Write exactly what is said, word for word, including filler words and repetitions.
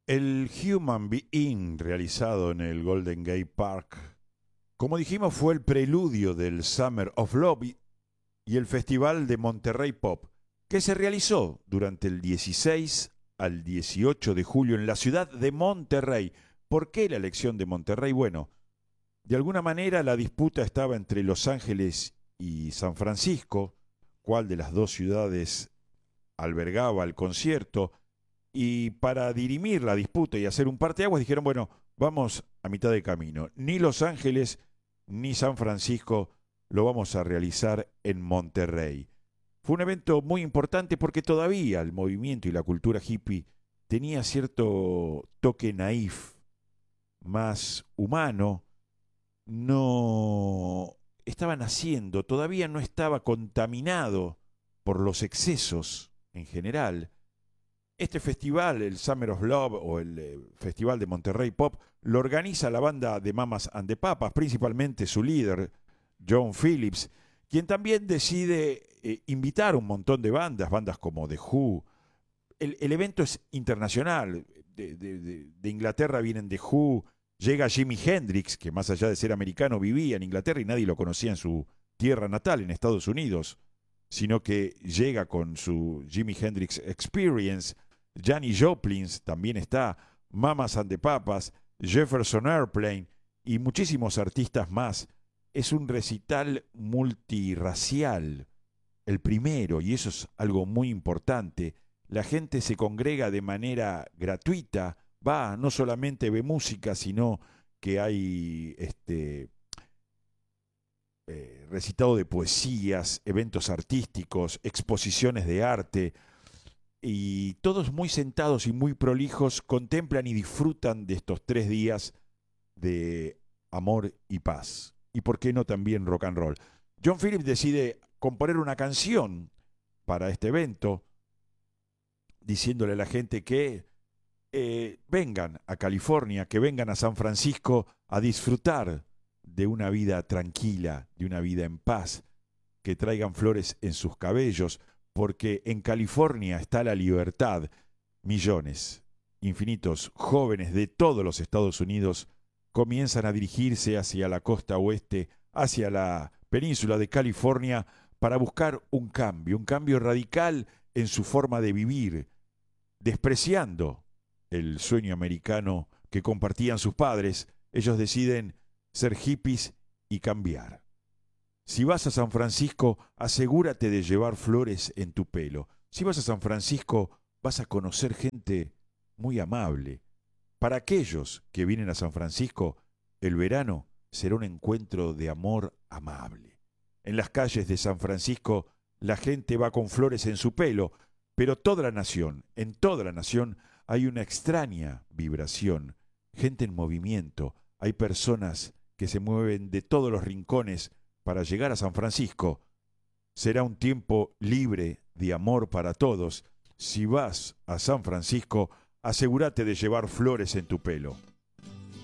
El Human Being realizado en el Golden Gate Park, como dijimos, fue el preludio del Summer of Love y y el Festival de Monterrey Pop, que se realizó durante el dieciséis al dieciocho de julio en la ciudad de Monterrey. ¿Por qué la elección de Monterrey? Bueno, de alguna manera la disputa estaba entre Los Ángeles y San Francisco, cuál de las dos ciudades albergaba el concierto, y para dirimir la disputa y hacer un parteaguas dijeron, bueno, vamos a mitad de camino. Ni Los Ángeles ni San Francisco lo vamos a realizar en Monterrey. Fue un evento muy importante porque todavía el movimiento y la cultura hippie tenía cierto toque naif, más humano, no estaba naciendo, todavía no estaba contaminado por los excesos en general. Este festival, el Summer of Love o el eh, Festival de Monterrey Pop, lo organiza la banda de Mamas and the Papas, principalmente su líder, John Phillips, quien también decide eh, invitar un montón de bandas, bandas como The Who. El, el evento es internacional, de, de, de, de Inglaterra vienen The Who, llega Jimi Hendrix, que más allá de ser americano vivía en Inglaterra y nadie lo conocía en su tierra natal, en Estados Unidos, sino que llega con su Jimi Hendrix Experience. Janis Joplin también está, Mamas and the Papas, Jefferson Airplane y muchísimos artistas más. Es un recital multirracial, el primero, y eso es algo muy importante. La gente se congrega de manera gratuita, va, no solamente ve música, sino que hay este eh, recitado de poesías, eventos artísticos, exposiciones de arte, y todos muy sentados y muy prolijos contemplan y disfrutan de estos tres días de amor y paz. Y por qué no también rock and roll. John Phillips decide componer una canción para este evento, diciéndole a la gente que eh, vengan a California, que vengan a San Francisco a disfrutar de una vida tranquila, de una vida en paz, que traigan flores en sus cabellos, porque en California está la libertad. Millones, infinitos jóvenes de todos los Estados Unidos comienzan a dirigirse hacia la costa oeste, hacia la península de California, para buscar un cambio, un cambio radical en su forma de vivir, despreciando el sueño americano que compartían sus padres. Ellos deciden ser hippies y cambiar. Si vas a San Francisco, asegúrate de llevar flores en tu pelo. Si vas a San Francisco, vas a conocer gente muy amable. Para aquellos que vienen a San Francisco, el verano será un encuentro de amor amable. En las calles de San Francisco, la gente va con flores en su pelo, pero toda la nación, en toda la nación, hay una extraña vibración, gente en movimiento, hay personas que se mueven de todos los rincones para llegar a San Francisco. Será un tiempo libre de amor para todos. Si vas a San Francisco, asegúrate de llevar flores en tu pelo.